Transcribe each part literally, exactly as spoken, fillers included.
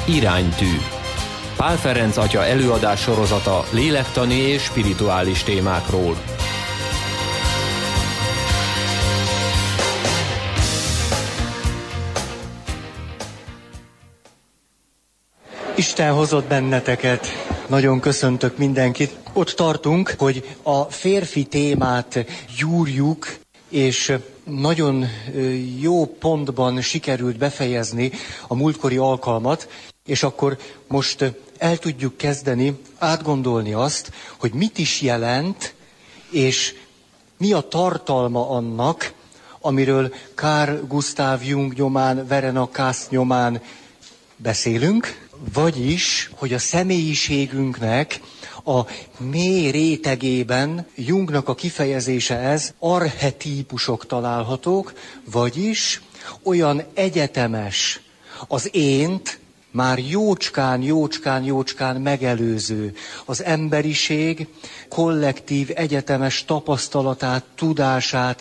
Iránytű. Pál Ferenc atya előadás sorozata lélektani és spirituális témákról. Isten hozott benneteket. Nagyon köszöntök mindenkit. Ott tartunk, hogy a férfi témát gyúrjuk, és nagyon jó pontban sikerült befejezni a múltkori alkalmat, és akkor most el tudjuk kezdeni átgondolni azt, hogy mit is jelent, és mi a tartalma annak, amiről Carl Gustav Jung nyomán, Verena Kass nyomán beszélünk, vagyis, hogy a személyiségünknek a mély rétegében, Jungnak a kifejezése ez, archetípusok találhatók, vagyis olyan egyetemes az ént, már jócskán, jócskán, jócskán megelőző, az emberiség kollektív, egyetemes tapasztalatát, tudását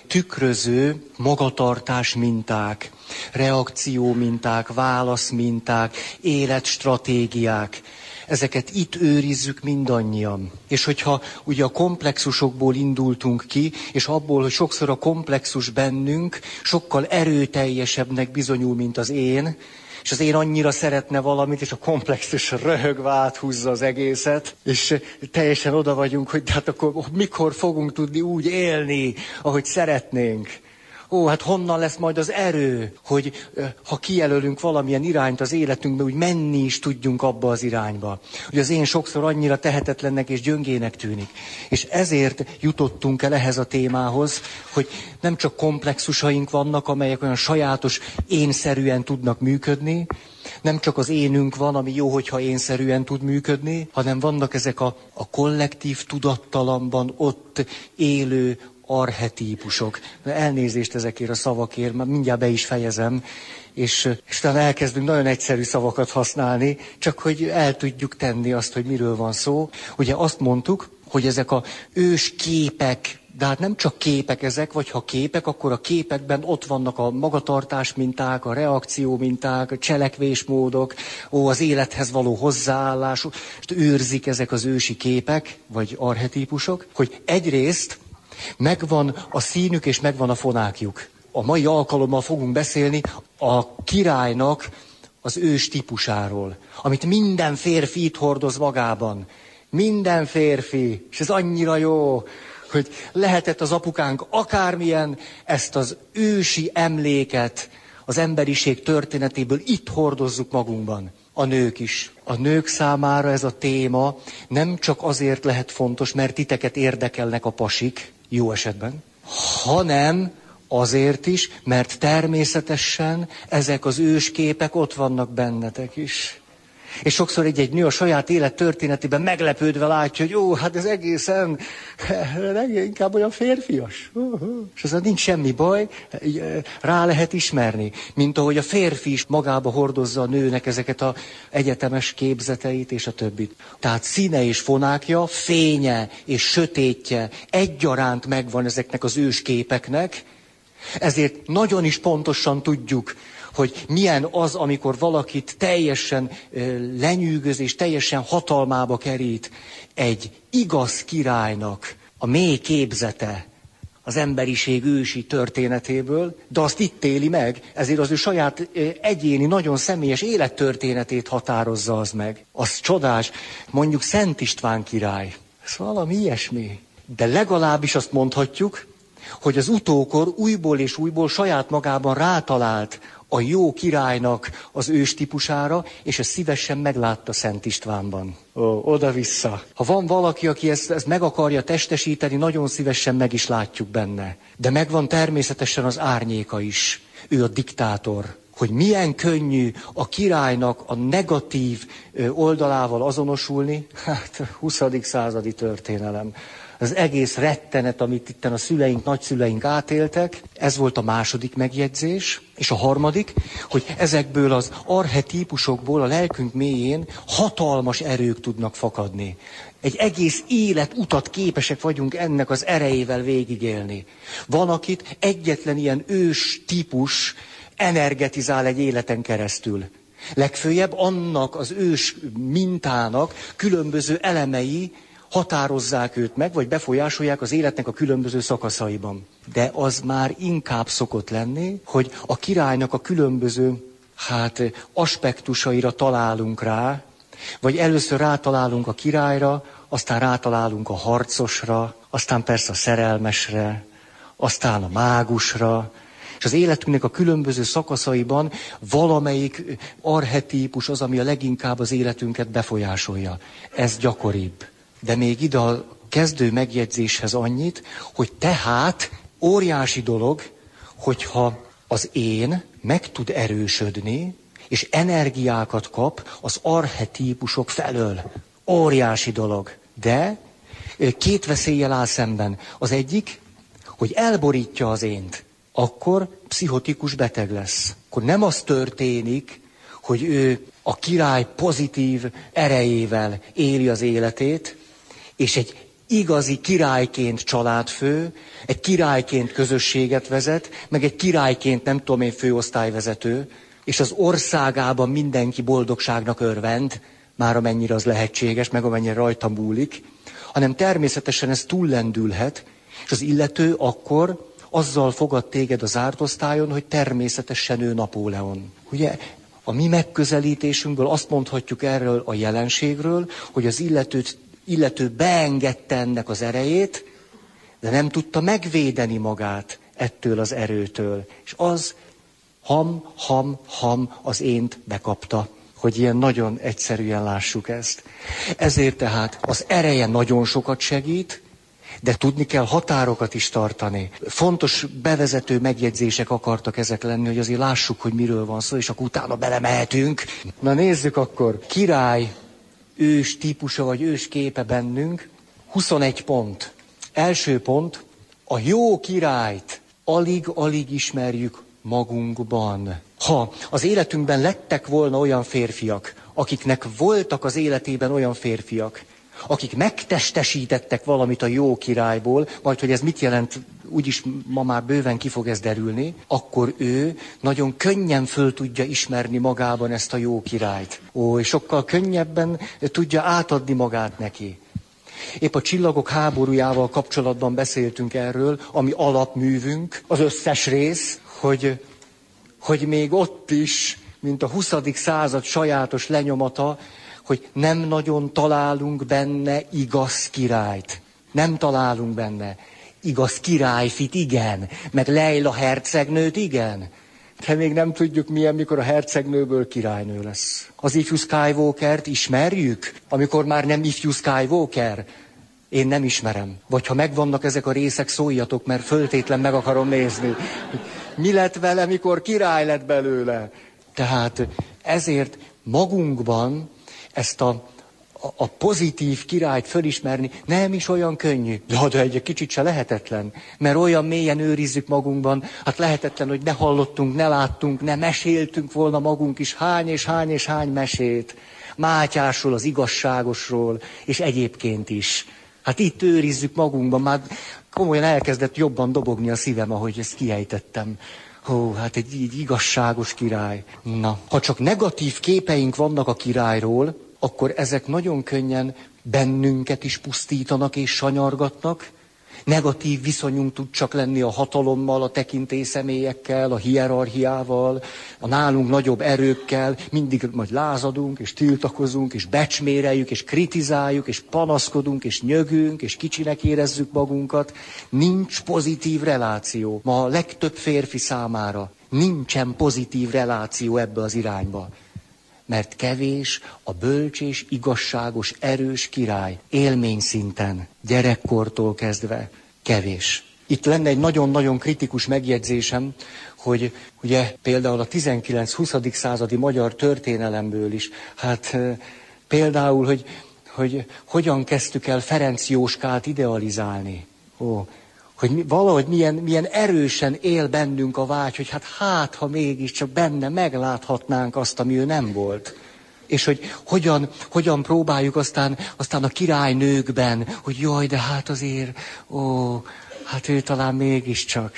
tükröző magatartás minták, reakció minták, válasz minták, életstratégiák. Ezeket itt őrizzük mindannyian. És hogyha ugye a komplexusokból indultunk ki, és abból, hogy sokszor a komplexus bennünk sokkal erőteljesebbnek bizonyul, mint az én, és az én annyira szeretne valamit, és a komplexus röhögve áthúzza az egészet, és teljesen oda vagyunk, hogy hát akkor mikor fogunk tudni úgy élni, ahogy szeretnénk. Ó, hát honnan lesz majd az erő, hogy ha kijelölünk valamilyen irányt az életünkbe, úgy menni is tudjunk abba az irányba. Ugye az én sokszor annyira tehetetlennek és gyöngének tűnik. És ezért jutottunk el ehhez a témához, hogy nem csak komplexusaink vannak, amelyek olyan sajátos énszerűen tudnak működni, nem csak az énünk van, ami jó, hogyha énszerűen tud működni, hanem vannak ezek a, a kollektív tudattalamban ott élő archetípusok. Elnézést ezekért a szavakért, már mindjárt be is fejezem, és, és talán elkezdünk nagyon egyszerű szavakat használni, csak hogy el tudjuk tenni azt, hogy miről van szó. Ugye azt mondtuk, hogy ezek a ős képek, de hát nem csak képek ezek, vagy ha képek, akkor a képekben ott vannak a magatartás minták, a reakció minták, a cselekvésmódok, ó, az élethez való hozzáállás, és őrzik ezek az ősi képek, vagy archetípusok, hogy egyrészt megvan a színük és megvan a fonákjuk. A mai alkalommal fogunk beszélni a királynak az ős típusáról, amit minden férfi itt hordoz magában. Minden férfi, és ez annyira jó, hogy lehetett az apukánk akármilyen, ezt az ősi emléket az emberiség történetéből itt hordozzuk magunkban. A nők is. A nők számára ez a téma nem csak azért lehet fontos, mert titeket érdekelnek a pasik, jó esetben, hanem azért is, mert természetesen ezek az ősképek ott vannak bennetek is. És sokszor egy-egy nő a saját élet történetében meglepődve látja, hogy ó, hát ez egészen inkább olyan férfias. És ezzel nincs semmi baj, rá lehet ismerni. Mint ahogy a férfi is magába hordozza a nőnek ezeket az egyetemes képzeteit és a többit. Tehát színe és fonákja, fénye és sötétje egyaránt megvan ezeknek az ősképeknek, ezért nagyon is pontosan tudjuk, hogy milyen az, amikor valakit teljesen ö, lenyűgöz és teljesen hatalmába kerít egy igaz királynak a mély képzete az emberiség ősi történetéből, de azt itt éli meg, ezért az ő saját ö, egyéni, nagyon személyes élettörténetét határozza az meg. Az csodás, mondjuk Szent István király, ez valami ilyesmi. De legalábbis azt mondhatjuk, hogy az utókor újból és újból saját magában rátalált a jó királynak az ős típusára, és ezt szívesen meglátta Szent Istvánban. Ó, oda-vissza. Ha van valaki, aki ezt, ezt meg akarja testesíteni, nagyon szívesen meg is látjuk benne. De megvan természetesen az árnyéka is. Ő a diktátor. Hogy milyen könnyű a királynak a negatív oldalával azonosulni, hát huszadik századi történelem. Az egész rettenet, amit itt a szüleink, nagyszüleink átéltek, ez volt a második megjegyzés. És a harmadik, hogy ezekből az archetípusokból a lelkünk mélyén hatalmas erők tudnak fakadni. Egy egész életutat képesek vagyunk ennek az erejével végigélni. Van, akit egyetlen ilyen ős típus energetizál egy életen keresztül. Legföljebb annak az ős mintának különböző elemei határozzák őt meg, vagy befolyásolják az életnek a különböző szakaszaiban. De az már inkább szokott lenni, hogy a királynak a különböző hát, aspektusaira találunk rá, vagy először rátalálunk a királyra, aztán rátalálunk a harcosra, aztán persze a szerelmesre, aztán a mágusra, és az életünknek a különböző szakaszaiban valamelyik archetípus az, ami a leginkább az életünket befolyásolja. Ez gyakoribb. De még ide a kezdő megjegyzéshez annyit, hogy tehát óriási dolog, hogyha az én meg tud erősödni, és energiákat kap az archetípusok felől. Óriási dolog. De két veszéllyel áll szemben. Az egyik, hogy elborítja az ént. Akkor pszichotikus beteg lesz. Akkor nem az történik, hogy ő a király pozitív erejével éli az életét, és egy igazi királyként családfő, egy királyként közösséget vezet, meg egy királyként nem tudom én főosztályvezető, és az országában mindenki boldogságnak örvend, már amennyire az lehetséges, meg amennyire rajta múlik, hanem természetesen ez túllendülhet, és az illető akkor azzal fogad téged az zárt osztályon, hogy természetesen ő Napóleon. Ugye a mi megközelítésünkből azt mondhatjuk erről a jelenségről, hogy az illetőt, illető beengedte ennek az erejét, de nem tudta megvédeni magát ettől az erőtől. És az ham, ham, ham az ént bekapta, hogy ilyen nagyon egyszerűen lássuk ezt. Ezért tehát az ereje nagyon sokat segít, de tudni kell határokat is tartani. Fontos bevezető megjegyzések akartak ezek lenni, hogy azért lássuk, hogy miről van szó, és akkor utána belemehetünk. Na nézzük akkor, király ős típusa vagy ős képe bennünk, huszonegy pont. Első pont, a jó királyt alig-alig ismerjük magunkban. Ha az életünkben lettek volna olyan férfiak, akiknek voltak az életében olyan férfiak, akik megtestesítettek valamit a jó királyból, majd hogy ez mit jelent, úgyis ma már bőven ki fog ez derülni, akkor ő nagyon könnyen föl tudja ismerni magában ezt a jó királyt. Ó, és sokkal könnyebben tudja átadni magát neki. Épp a Csillagok háborújával kapcsolatban beszéltünk erről, ami alapművünk, az összes rész, hogy, hogy még ott is, mint a huszadik század sajátos lenyomata, hogy nem nagyon találunk benne igaz királyt. Nem találunk benne. Igaz királyfit, igen. Meg Leila hercegnőt, igen. De még nem tudjuk milyen, mikor a hercegnőből királynő lesz. Az ifjú Skywalkert ismerjük, amikor már nem ifjú Skywalker. Én nem ismerem. Vagy ha megvannak ezek a részek, szóljatok, mert föltétlen meg akarom nézni. Mi lett vele, mikor király lett belőle? Tehát ezért magunkban ezt a, a, a pozitív királyt fölismerni nem is olyan könnyű. Ja, de egy kicsit se lehetetlen, mert olyan mélyen őrizzük magunkban, hát lehetetlen, hogy ne hallottunk, ne láttunk, ne meséltünk volna magunk is hány és hány és hány mesét. Mátyásról, az igazságosról, és egyébként is. Hát itt őrizzük magunkban, már komolyan elkezdett jobban dobogni a szívem, ahogy ezt kiejtettem. Hó, hát egy így igazságos király. Na, ha csak negatív képeink vannak a királyról, akkor ezek nagyon könnyen bennünket is pusztítanak és sanyargatnak. Negatív viszonyunk tud csak lenni a hatalommal, a tekintélyszemélyekkel, a hierarchiával, a nálunk nagyobb erőkkel, mindig majd lázadunk, és tiltakozunk, és becsméreljük, és kritizáljuk, és panaszkodunk, és nyögünk, és kicsinek érezzük magunkat. Nincs pozitív reláció. Ma a legtöbb férfi számára nincsen pozitív reláció ebbe az irányba. Mert kevés a bölcs és igazságos, erős király, élményszinten, gyerekkortól kezdve kevés. Itt lenne egy nagyon-nagyon kritikus megjegyzésem, hogy ugye például a tizenkilenc-huszadik századi magyar történelemből is, hát például, hogy, hogy hogyan kezdtük el Ferenc Jóskát idealizálni. Ó, hogy mi, valahogy milyen, milyen erősen él bennünk a vágy, hogy hát hát, ha mégiscsak benne megláthatnánk azt, ami ő nem volt. És hogy hogyan, hogyan próbáljuk aztán, aztán a királynőkben, hogy jaj, de hát azért, ó, hát ő talán mégiscsak.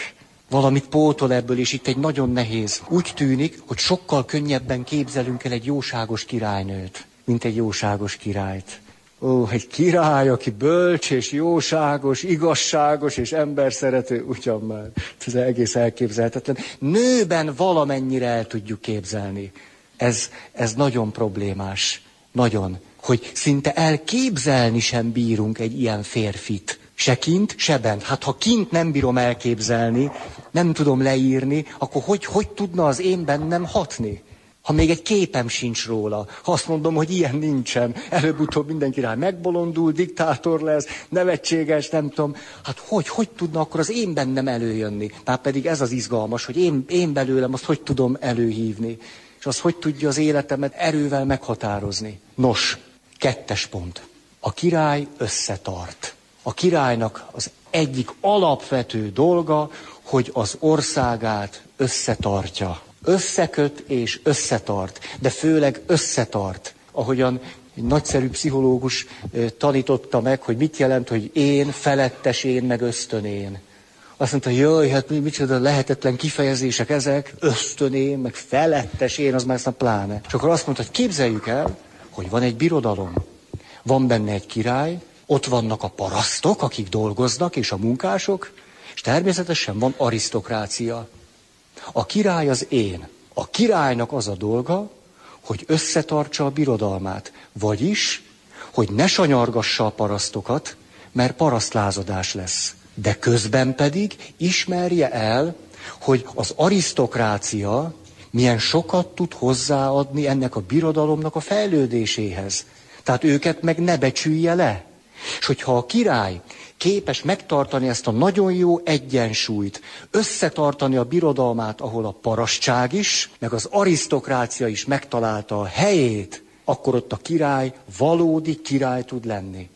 Valamit pótol ebből, és itt egy nagyon nehéz. Úgy tűnik, hogy sokkal könnyebben képzelünk el egy jóságos királynőt, mint egy jóságos királyt. Ó, egy király, aki bölcs és jóságos, igazságos és emberszerető, ugyan már. Ez egész elképzelhetetlen. Nőben valamennyire el tudjuk képzelni. Ez, ez nagyon problémás. Nagyon. Hogy szinte elképzelni sem bírunk egy ilyen férfit. Se kint, se bent. Hát ha kint nem bírom elképzelni, nem tudom leírni, akkor hogy, hogy tudna az én bennem hatni? Ha még egy képem sincs róla, ha azt mondom, hogy ilyen nincsen, előbb-utóbb minden király megbolondul, diktátor lesz, nevetséges, nem tudom, hát hogy, hogy tudna akkor az én bennem előjönni? Már pedig ez az izgalmas, hogy én, én belőlem azt hogy tudom előhívni, és azt hogy tudja az életemet erővel meghatározni. Nos, kettes pont. A király összetart. A királynak az egyik alapvető dolga, hogy az országát összetartja. Összeköt és összetart, de főleg összetart. Ahogyan egy nagyszerű pszichológus tanította meg, hogy mit jelent, hogy én, felettes én, meg ösztönén. Azt mondta, jaj, hát micsoda lehetetlen kifejezések ezek, ösztönén, meg felettes én, az már aztán pláne. És akkor azt mondta, hogy képzeljük el, hogy van egy birodalom, van benne egy király, ott vannak a parasztok, akik dolgoznak, és a munkások, és természetesen van arisztokrácia. A király az én. A királynak az a dolga, hogy összetartsa a birodalmát. Vagyis, hogy ne sanyargassa a parasztokat, mert parasztlázadás lesz. De közben pedig ismerje el, hogy az arisztokrácia milyen sokat tud hozzáadni ennek a birodalomnak a fejlődéséhez. Tehát őket meg ne becsülje le. És hogyha a király képes megtartani ezt a nagyon jó egyensúlyt, összetartani a birodalmát, ahol a parasztság is, meg az arisztokrácia is megtalálta a helyét, akkor ott a király valódi király tud lenni.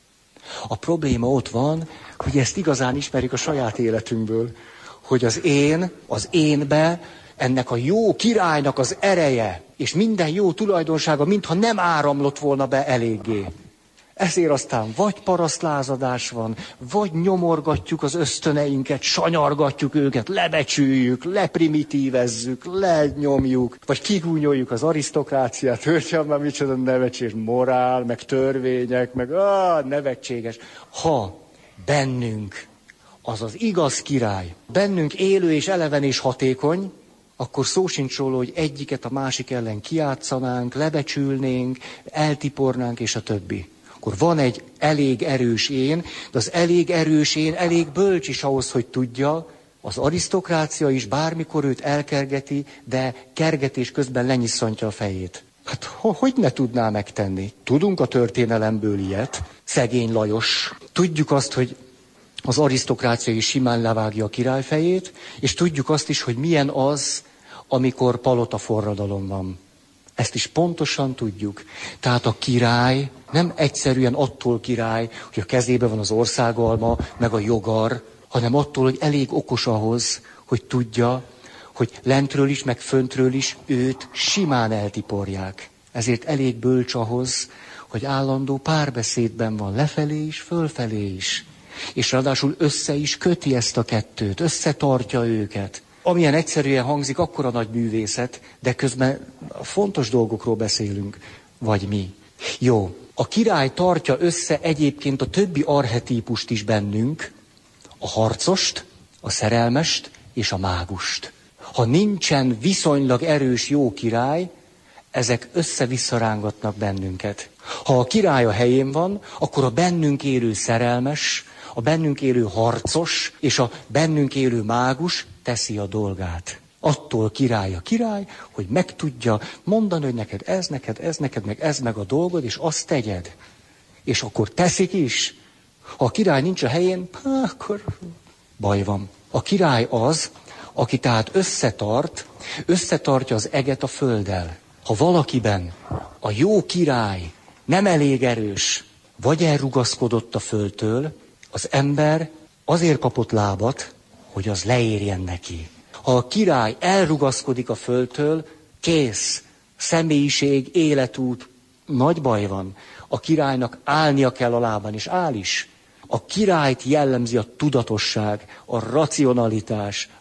A probléma ott van, hogy ezt igazán ismerjük a saját életünkből, hogy az én, az énbe, ennek a jó királynak az ereje, és minden jó tulajdonsága, mintha nem áramlott volna be eléggé. Ezért aztán vagy parasztlázadás van, vagy nyomorgatjuk az ösztöneinket, sanyargatjuk őket, lebecsüljük, leprimitívezzük, lenyomjuk, vagy kigúnyoljuk az arisztokráciát, hölgyem, már micsoda nevetséges morál, meg törvények, meg áh, nevetséges. Ha bennünk az az igaz király, bennünk élő és eleven és hatékony, akkor szó sincs róla, hogy egyiket a másik ellen kijátszanánk, lebecsülnénk, eltipornánk és a többi. Akkor van egy elég erős én, de az elég erős én elég bölcs is ahhoz, hogy tudja, az arisztokrácia is bármikor őt elkergeti, de kergetés közben lenyisszantja a fejét. Hát hogy ne tudná megtenni? Tudunk a történelemből ilyet, szegény Lajos. Tudjuk azt, hogy az arisztokrácia is simán levágja a király fejét, és tudjuk azt is, hogy milyen az, amikor palotaforradalom van. Ezt is pontosan tudjuk. Tehát a király nem egyszerűen attól király, hogy a kezében van az országalma, meg a jogar, hanem attól, hogy elég okos ahhoz, hogy tudja, hogy lentről is, meg föntről is őt simán eltiporják. Ezért elég bölcs ahhoz, hogy állandó párbeszédben van lefelé is, fölfelé is. És ráadásul össze is köti ezt a kettőt, összetartja őket. Amilyen egyszerűen hangzik, akkora nagy művészet, de közben fontos dolgokról beszélünk, vagy mi. Jó, a király tartja össze egyébként a többi archetípust is bennünk, a harcost, a szerelmest és a mágust. Ha nincsen viszonylag erős jó király, ezek össze-visszarángatnak bennünket. Ha a király a helyén van, akkor a bennünk élő szerelmes, a bennünk élő harcos és a bennünk élő mágus teszi a dolgát. Attól király a király, hogy meg tudja mondani, hogy neked ez, neked ez, neked meg ez meg a dolgod, és azt tegyed. És akkor teszik is. Ha a király nincs a helyén, akkor baj van. A király az, aki tehát összetart, összetartja az eget a földdel. Ha valakiben a jó király nem elég erős, vagy elrugaszkodott a földtől, az ember azért kapott lábat, hogy az leérjen neki. Ha a király elrugaszkodik a földtől, kész, személyiség, életút, nagy baj van. A királynak állnia kell a lábán, és áll is. A királyt jellemzi a tudatosság, a racionalitás,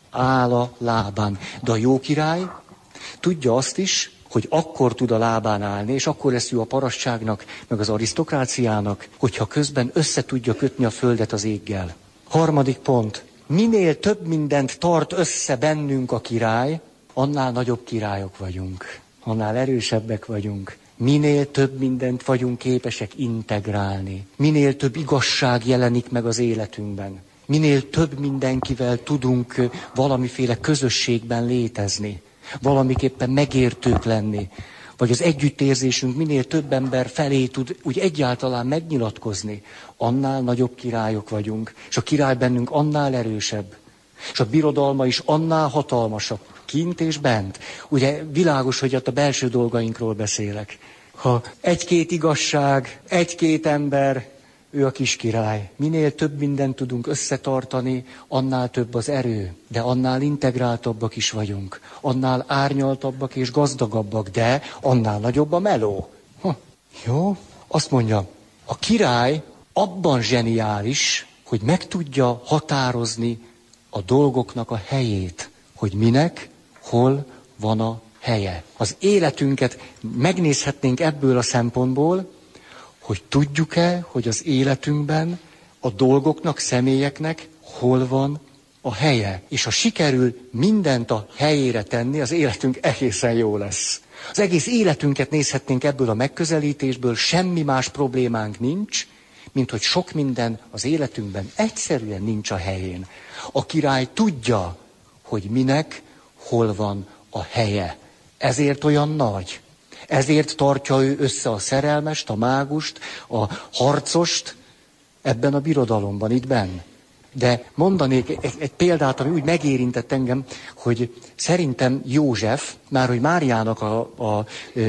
áll a lábán. De a jó király tudja azt is, hogy akkor tud a lábán állni, és akkor lesz jó a parasztságnak, meg az arisztokráciának, hogyha közben össze tudja kötni a földet az éggel. Harmadik pont. Minél több mindent tart össze bennünk a király, annál nagyobb királyok vagyunk. Annál erősebbek vagyunk. Minél több mindent vagyunk képesek integrálni. Minél több igazság jelenik meg az életünkben. Minél több mindenkivel tudunk valamiféle közösségben létezni. Valamiképpen megértők lenni. Vagy az együttérzésünk minél több ember felé tud úgy egyáltalán megnyilatkozni. Annál nagyobb királyok vagyunk. És a király bennünk annál erősebb. És a birodalma is annál hatalmasabb. Kint és bent. Ugye világos, hogy ott a belső dolgainkról beszélek. Ha egy-két igazság, egy-két ember, ő a kis király. Minél több mindent tudunk összetartani, annál több az erő. De annál integráltabbak is vagyunk. Annál árnyaltabbak és gazdagabbak, de annál nagyobb a meló. Ha, jó? Azt mondja, a király abban zseniális, hogy meg tudja határozni a dolgoknak a helyét. Hogy minek, hol van a helye. Az életünket megnézhetnénk ebből a szempontból, hogy tudjuk-e, hogy az életünkben a dolgoknak, személyeknek hol van a helye. És ha sikerül mindent a helyére tenni, az életünk egészen jó lesz. Az egész életünket nézhetnénk ebből a megközelítésből, semmi más problémánk nincs, mint hogy sok minden az életünkben egyszerűen nincs a helyén. A király tudja, hogy minek, hol van a helye. Ezért olyan nagy. Ezért tartja ő össze a szerelmest, a mágust, a harcost ebben a birodalomban, itt benn. De mondanék egy, egy példát, ami úgy megérintett engem, hogy szerintem József, már hogy Máriának a, a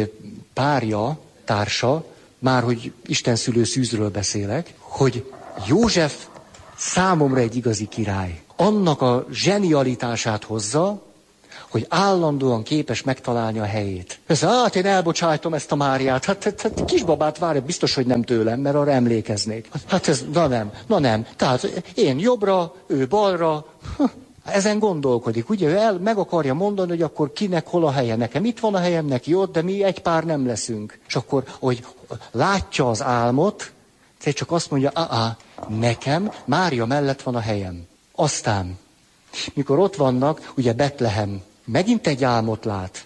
párja, társa, már hogy istenszülő szűzről beszélek, hogy József számomra egy igazi király. Annak a zsenialitását hozza, hogy állandóan képes megtalálni a helyét. Ez, hát én elbocsájtom ezt a Máriát, hát, hát, hát kisbabát várja, biztos, hogy nem tőlem, mert arra emlékeznék. Hát ez, na nem, na nem. Tehát én jobbra, ő balra, ezen gondolkodik. Ugye ő el, meg akarja mondani, hogy akkor kinek hol a helye. Nekem itt van a helyem, neki ott, de mi egy pár nem leszünk. És akkor, hogy látja az álmot, csak azt mondja, á, nekem Mária mellett van a helyem. Aztán, mikor ott vannak, ugye Betlehem, megint egy álmot lát.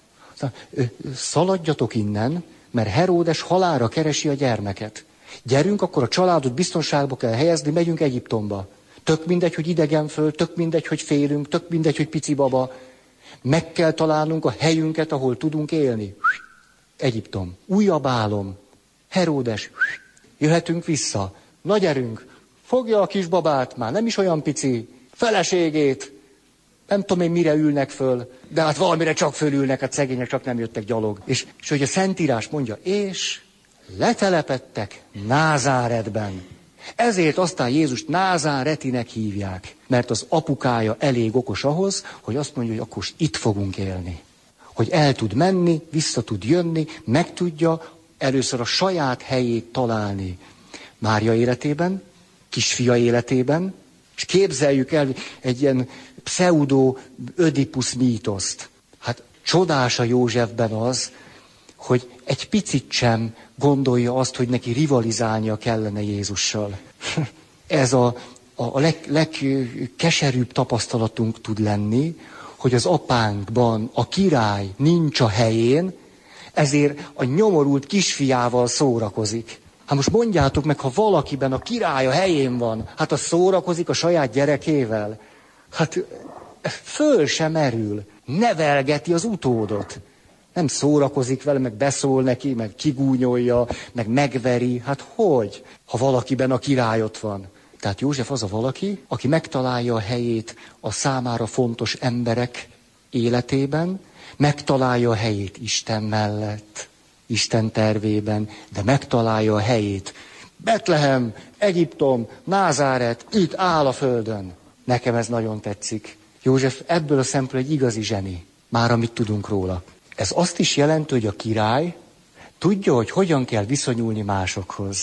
Szaladjatok innen, mert Heródes halálra keresi a gyermeket. Gyerünk, akkor a családot biztonságba kell helyezni, megyünk Egyiptomba. Tök mindegy, hogy idegen föl, tök mindegy, hogy félünk, tök mindegy, hogy pici baba. Meg kell találnunk a helyünket, ahol tudunk élni. Egyiptom. Újabb álom. Heródes. Jöhetünk vissza. Na gyerünk. Fogja a kisbabát, már nem is olyan pici. Feleségét. Nem tudom én, mire ülnek föl, de hát valamire csak fölülnek, hát szegények csak nem jöttek gyalog. És, és hogy a Szentírás mondja, és letelepedtek Názáretben. Ezért aztán Jézust Názáretinek hívják, mert az apukája elég okos ahhoz, hogy azt mondja, hogy akkor itt fogunk élni. Hogy el tud menni, vissza tud jönni, meg tudja először a saját helyét találni. Mária életében, kisfia életében, és képzeljük el egy ilyen pseudo-ödipusz mítoszt. Hát csodás a Józsefben az, hogy egy picit sem gondolja azt, hogy neki rivalizálnia kellene Jézussal. Ez a, a, a leg, legkeserűbb tapasztalatunk tud lenni, hogy az apánkban a király nincs a helyén, ezért a nyomorult kisfiával szórakozik. Hát most mondjátok meg, ha valakiben a király a helyén van, hát az szórakozik a saját gyerekével. Hát föl sem merül, nevelgeti az utódot. Nem szórakozik vele, meg beszól neki, meg kigúnyolja, meg megveri. Hát hogy, ha valakiben a király ott van? Tehát József az a valaki, aki megtalálja a helyét a számára fontos emberek életében, megtalálja a helyét Isten mellett, Isten tervében, de megtalálja a helyét. Betlehem, Egyiptom, Názáret, itt áll a földön. Nekem ez nagyon tetszik. József ebből a szempontból egy igazi zseni, már amit tudunk róla. Ez azt is jelenti, hogy a király tudja, hogy hogyan kell viszonyulni másokhoz.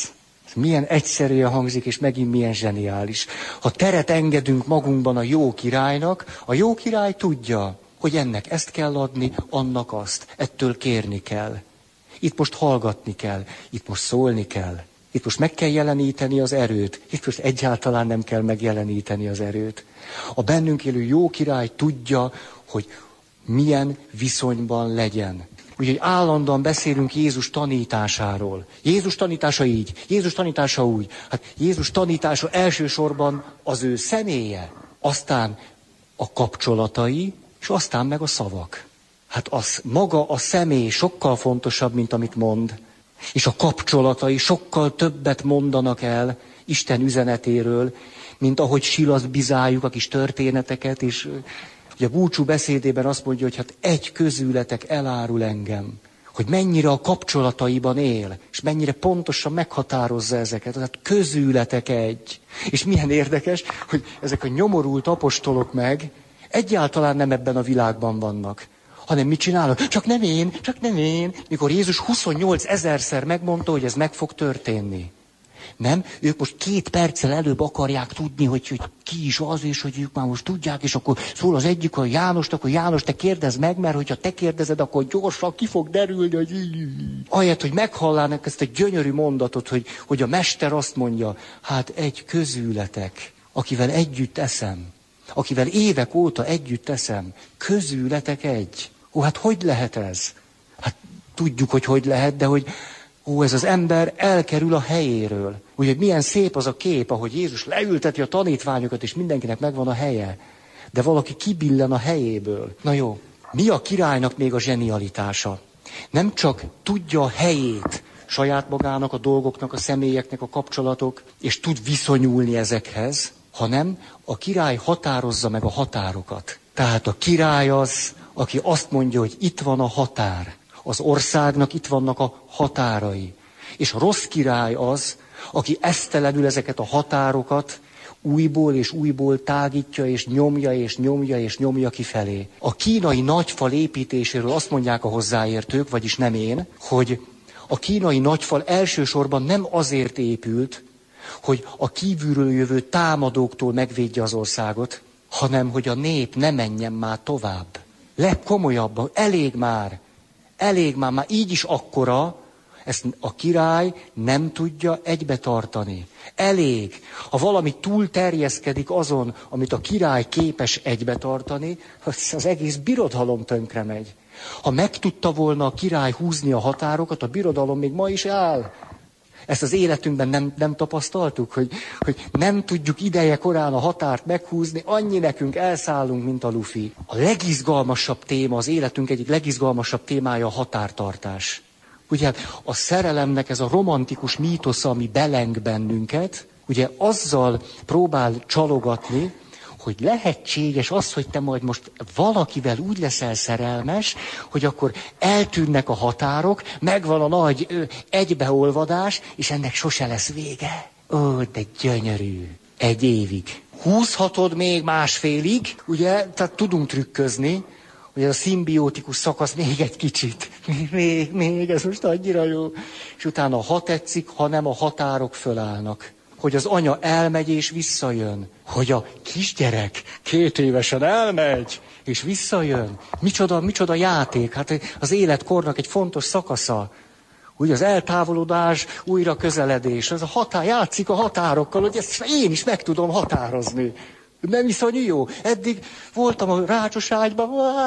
Milyen egyszerűen hangzik, és megint milyen zseniális. Ha teret engedünk magunkban a jó királynak, a jó király tudja, hogy ennek ezt kell adni, annak azt. Ettől kérni kell. Itt most hallgatni kell, itt most szólni kell. Itt most meg kell jeleníteni az erőt. Itt most egyáltalán nem kell megjeleníteni az erőt. A bennünk élő jó király tudja, hogy milyen viszonyban legyen. Úgyhogy állandóan beszélünk Jézus tanításáról. Jézus tanítása így, Jézus tanítása úgy. Hát Jézus tanítása elsősorban az ő személye, aztán a kapcsolatai, és aztán meg a szavak. Hát az maga a személy sokkal fontosabb, mint amit mond. És a kapcsolatai sokkal többet mondanak el Isten üzenetéről, mint ahogy silazbizáljuk a kis történeteket, és ugye a búcsú beszédében azt mondja, hogy hát egy közületek elárul engem, hogy mennyire a kapcsolataiban él, és mennyire pontosan meghatározza ezeket, tehát közületek egy. És milyen érdekes, hogy ezek a nyomorult apostolok meg egyáltalán nem ebben a világban vannak, hanem mit csinálnak? Csak nem én, csak nem én. Mikor Jézus huszonnyolc ezerszer megmondta, hogy ez meg fog történni. Nem? Ők most két perccel előbb akarják tudni, hogy, hogy ki is az, és hogy ők már most tudják, és akkor szól az egyik a Jánost, akkor János, te kérdezd meg, mert hogyha te kérdezed, akkor gyorsan ki fog derülni, hogy... Ahelyett, hogy meghallának ezt a gyönyörű mondatot, hogy, hogy a mester azt mondja, hát egy közületek, akivel együtt eszem, akivel évek óta együtt eszem, közületek egy. Ó, hát hogy lehet ez? Hát tudjuk, hogy hogy lehet, de hogy ó, ez az ember elkerül a helyéről. Ugye milyen szép az a kép, ahogy Jézus leülteti a tanítványokat, és mindenkinek megvan a helye. De valaki kibillen a helyéből. Na jó, mi a királynak még a zsenialitása? Nem csak tudja a helyét saját magának, a dolgoknak, a személyeknek, a kapcsolatok, és tud viszonyulni ezekhez, hanem a király határozza meg a határokat. Tehát a király az, aki azt mondja, hogy itt van a határ. Az országnak itt vannak a határai. És a rossz király az, aki esztelenül ezeket a határokat újból és újból tágítja, és nyomja, és nyomja, és nyomja kifelé. A kínai nagyfal építéséről azt mondják a hozzáértők, vagyis nem én, hogy a kínai nagyfal elsősorban nem azért épült, hogy a kívülről jövő támadóktól megvédje az országot, hanem hogy a nép ne menjen már tovább. Legkomolyabban, elég már, elég már, már így is akkora, ezt a király nem tudja egybe tartani. Elég. Ha valami túl terjeszkedik azon, amit a király képes egybe tartani, az egész birodalom tönkre megy. Ha meg tudta volna a király húzni a határokat, a birodalom még ma is áll. Ezt az életünkben nem, nem tapasztaltuk, hogy, hogy nem tudjuk ideje korán a határt meghúzni, annyi nekünk elszállunk, mint a lufi. A legizgalmasabb téma, az életünk egyik legizgalmasabb témája a határtartás. Ugye a szerelemnek ez a romantikus mítosza, ami beleng bennünket, ugye azzal próbál csalogatni, hogy lehetséges az, hogy te majd most valakivel úgy leszel szerelmes, hogy akkor eltűnnek a határok, megvan a nagy ö, egybeolvadás, és ennek sose lesz vége. Ó, de gyönyörű. Egy évig. Húzhatod még másfélig, ugye, tehát tudunk trükközni, hogy ez a szimbiotikus szakasz még egy kicsit. Még, még, ez most annyira jó. És utána ha tetszik, ha nem, a határok fölállnak. Hogy az anya elmegy és visszajön. Hogy a kisgyerek két évesen elmegy és visszajön. Micsoda, micsoda játék. Hát az életkornak egy fontos szakasza. Ugye az eltávolodás, újra közeledés. Ez a határ, játszik a határokkal, hogy ezt én is meg tudom határozni. Nem iszonyú jó. Eddig voltam a rácsos ágyban,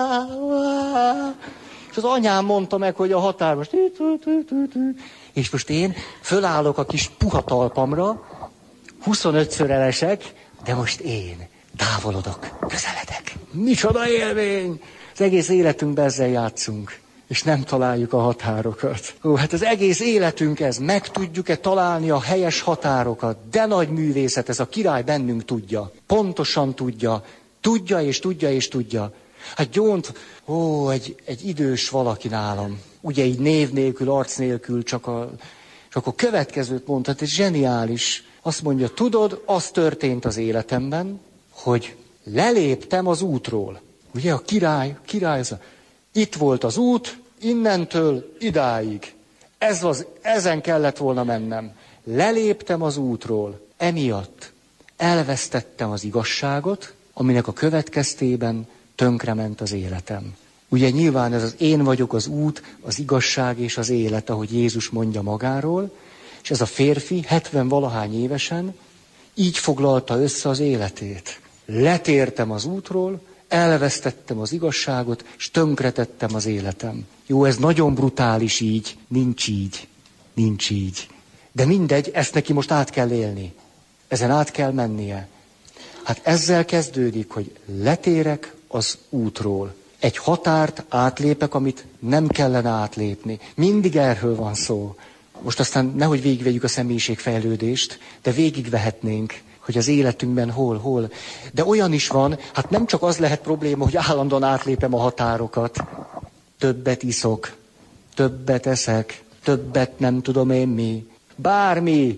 és az anyám mondta meg, hogy a határ most... És most én fölállok a kis puha talpamra, huszonötször elesek, de most én távolodok, közeledek. Micsoda élmény! Az egész életünkben ezzel játszunk, és nem találjuk a határokat. Ó, hát az egész életünk ez, meg tudjuk-e találni a helyes határokat? De nagy művészet, ez a király bennünk tudja. Pontosan tudja. Tudja és tudja és tudja. Hát gyónt, ó, egy, egy idős valaki nálam. Ugye így név nélkül, arc nélkül, csak a, csak a következőt mondta, hát ez zseniális. Azt mondja, tudod, az történt az életemben, hogy leléptem az útról. Ugye a király, király az, itt volt az út, innentől idáig. Ez az, ezen kellett volna mennem. leléptem az útról, emiatt elvesztettem az igazságot, aminek a következtében tönkrement az életem. Ugye nyilván ez az én vagyok az út, az igazság és az élet, ahogy Jézus mondja magáról, és ez a férfi hetven-valahány évesen így foglalta össze az életét. Letértem az útról, elvesztettem az igazságot, és tönkretettem az életem. Jó, ez nagyon brutális így, nincs így, nincs így. De mindegy, ezt neki most át kell élni. Ezen át kell mennie. Hát ezzel kezdődik, hogy letérek az útról. Egy határt átlépek, amit nem kellene átlépni. Mindig erről van szó. Most aztán nehogy végigvegyük a személyiségfejlődést, de végigvehetnénk, hogy az életünkben hol, hol. De olyan is van, hát nem csak az lehet probléma, hogy állandóan átlépem a határokat. Többet iszok, többet eszek, többet nem tudom én mi. Bármi,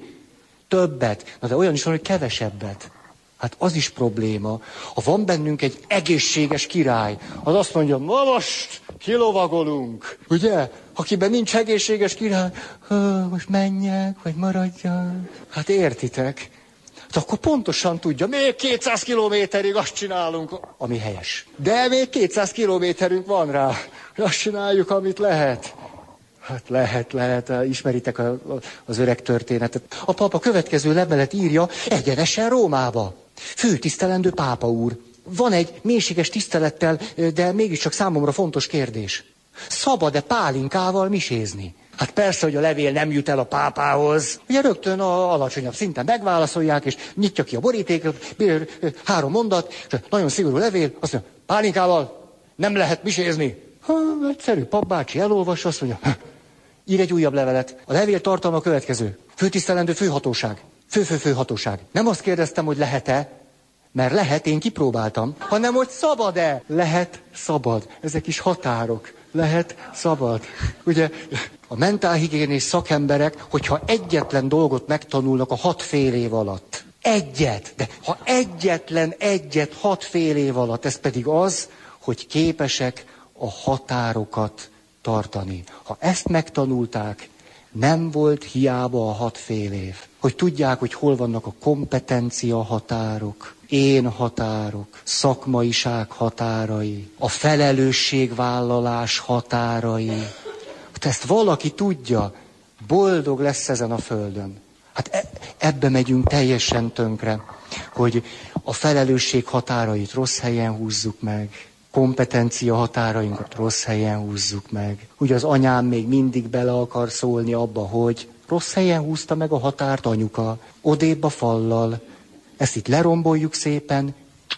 többet. Na de olyan is van, hogy kevesebbet. Hát az is probléma. Ha van bennünk egy egészséges király, az azt mondja, ma most kilovagolunk. Ugye? Akiben nincs egészséges király, most menjek, vagy maradjak. Hát értitek? Hát akkor pontosan tudja, még kétszáz kilométerig azt csinálunk, ami helyes. De még kétszáz kilométerünk van rá. Azt csináljuk, amit lehet. Hát lehet, lehet, ismeritek a, az öreg történetet. A papa következő levelet írja egyenesen Rómába. Főtisztelendő pápa úr. Van egy mélységes tisztelettel, de mégiscsak számomra fontos kérdés. Szabad-e pálinkával misézni? Hát persze, hogy a levél nem jut el a pápához. Ugye rögtön a alacsonyabb szinten megválaszolják, és nyitja ki a borítékot, három mondat, és nagyon szigorú levél, azt mondja, pálinkával nem lehet misézni. Ha, egyszerű papbácsi elolvassa, azt mondja, ír egy újabb levelet. A levél tartalma a következő. Főtisztelendő főhatóság. Fő-fő-főhatóság. Nem azt kérdeztem, hogy lehet-e, mert lehet, én kipróbáltam, hanem hogy szabad-e. Lehet, szabad. Ezek is határok. Lehet, szabad. Ugye a mentálhigiénés szakemberek, hogyha egyetlen dolgot megtanulnak a hat fél év alatt. Egyet. De ha egyetlen egyet hat fél év alatt, ez pedig az, hogy képesek a határokat tartani. Ha ezt megtanulták, nem volt hiába a hat fél év. Hogy tudják, hogy hol vannak a kompetencia határok, én határok, szakmaiság határai, a felelősségvállalás határai. Hát ezt valaki tudja, boldog lesz ezen a földön. Hát e- ebbe megyünk teljesen tönkre, hogy a felelősség határait rossz helyen húzzuk meg, kompetencia határainkat rossz helyen húzzuk meg. Ugye az anyám még mindig bele akar szólni abba, hogy rossz helyen húzta meg a határt anyuka, odébb a fallal. Ezt itt leromboljuk szépen,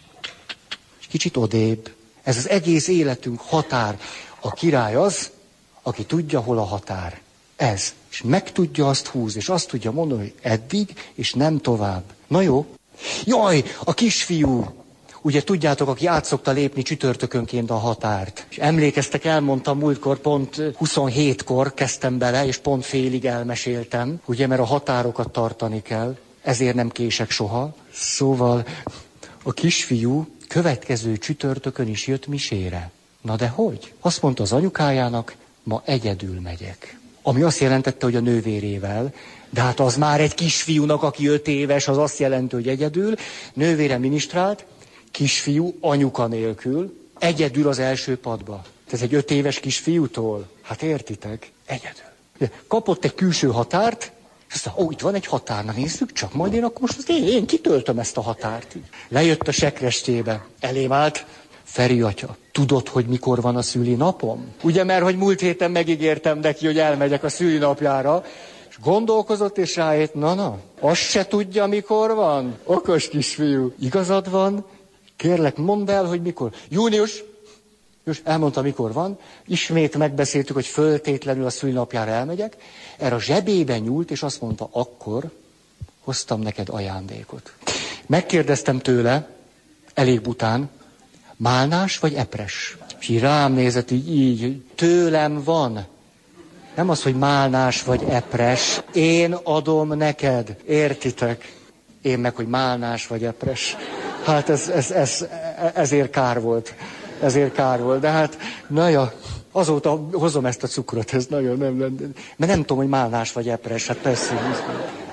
és kicsit odébb. Ez az egész életünk határ. A király az, aki tudja, hol a határ. Ez. És meg tudja azt húzni, és azt tudja mondani, hogy eddig, és nem tovább. Na jó? Jaj, a kisfiú! Ugye tudjátok, aki át szokta lépni csütörtökönként a határt. És emlékeztek, elmondtam múltkor, pont huszonhétkor kezdtem bele, és pont félig elmeséltem, ugye, mert a határokat tartani kell, ezért nem kések soha. Szóval a kisfiú következő csütörtökön is jött misére. Na de hogy? Azt mondta az anyukájának, ma egyedül megyek. Ami azt jelentette, hogy a nővérével, de hát az már egy kisfiúnak, aki öt éves, az azt jelenti, hogy egyedül, nővére minisztrált, kisfiú anyuka nélkül, egyedül az első padba. Ez egy öt éves kisfiútól. Hát értitek? Egyedül. Kapott egy külső határt, és azt mondta, ó, itt van egy határ, na nézzük csak, majd én akkor most én, én kitöltöm ezt a határt. Lejött a sekrestébe, elém állt, Feri atya, tudod, hogy mikor van a szülinapom? Ugye, mert hogy múlt héten megígértem neki, hogy elmegyek a szülinapjára, és gondolkozott, és rájött, na-na, azt se tudja, mikor van? Okos kisfiú. Igazad van? Kérlek, mondd el, hogy mikor. Június. Június, elmondta, mikor van. Ismét megbeszéltük, hogy föltétlenül a szülinapjára elmegyek. Erre a zsebébe nyúlt, és azt mondta, akkor hoztam neked ajándékot. Megkérdeztem tőle, elég bután, málnás vagy epres? És így rám nézett, így, így, tőlem van. Nem az, hogy málnás vagy epres. Én adom neked. Értitek? Én meg, hogy málnás vagy epres. Hát ez, ez, ez, ezért kár volt. Ezért kár volt. De hát, na ja, azóta hozom ezt a cukrot. Ez nagyon nem, nem, mert nem tudom, hogy málnás vagy epres. Hát persze.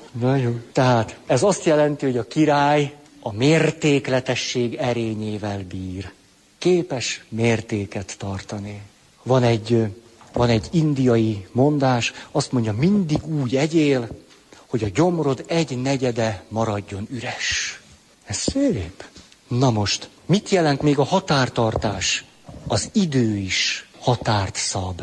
Nagyon. Tehát ez azt jelenti, hogy a király a mértékletesség erényével bír. Képes mértéket tartani. Van egy, van egy indiai mondás, azt mondja, mindig úgy egyél, hogy a gyomrod egy negyede maradjon üres. Ez szép. Na most, mit jelent még a határtartás? Az idő is határt szab.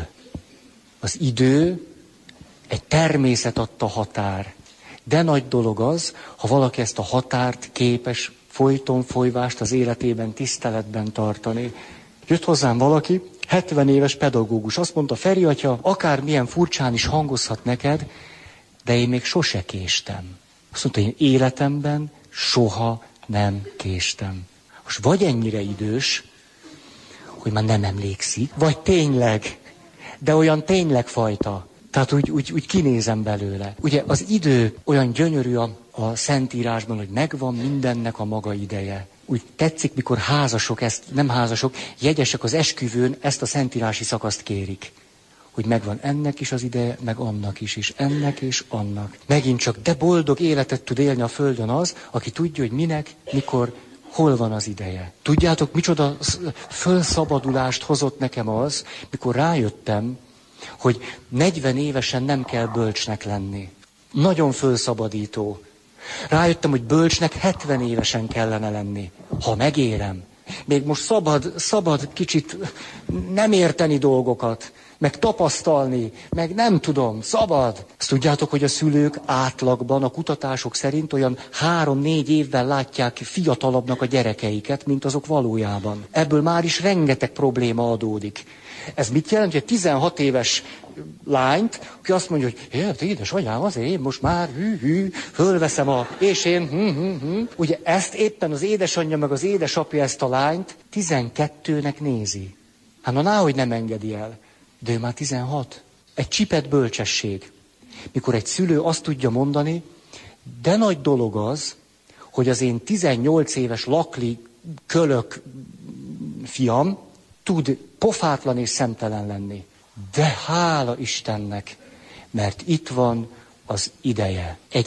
Az idő egy természet adta határ. De nagy dolog az, ha valaki ezt a határt képes folyton folyvást az életében tiszteletben tartani. Jött hozzám valaki, hetven éves pedagógus, azt mondta, Feri atya, akármilyen furcsán is hangozhat neked, de én még sose késtem. Azt mondta, én életemben soha nem késtem. Most vagy ennyire idős, hogy már nem emlékszik, vagy tényleg, de olyan tényleg fajta. Tehát úgy, úgy, úgy kinézem belőle. Ugye az idő olyan gyönyörű a, a Szentírásban, hogy megvan mindennek a maga ideje. Úgy tetszik, mikor házasok, ezt nem házasok, jegyesek az esküvőn ezt a szentírási szakaszt kérik. Hogy megvan ennek is az ideje, meg annak is, és ennek és annak. Megint csak, de boldog életet tud élni a földön az, aki tudja, hogy minek, mikor, hol van az ideje. Tudjátok, micsoda fölszabadulást hozott nekem az, mikor rájöttem, hogy negyven évesen nem kell bölcsnek lenni. Nagyon fölszabadító. Rájöttem, hogy bölcsnek hetven évesen kellene lenni, ha megérem. Még most szabad, szabad kicsit nem érteni dolgokat, meg tapasztalni, meg nem tudom, szabad. Azt tudjátok, hogy a szülők átlagban, a kutatások szerint olyan három-négy évvel látják fiatalabbnak a gyerekeiket, mint azok valójában. Ebből már is rengeteg probléma adódik. Ez mit jelent, hogy egy tizenhat éves lányt, aki azt mondja, hogy hát édesanyám, azért én most már hű, hű, fölveszem a, és én, hű, hű, hű. Ugye ezt éppen az édesanyja meg az édesapja ezt a lányt tizenkettőnek nézi. Hát na, náhogy nem engedi el. De ő már tizenhat. Egy csipet bölcsesség. Mikor egy szülő azt tudja mondani, de nagy dolog az, hogy az én tizennyolc éves lakli kölök fiam tud pofátlan és szemtelen lenni. De hála Istennek, mert itt van az ideje. Egy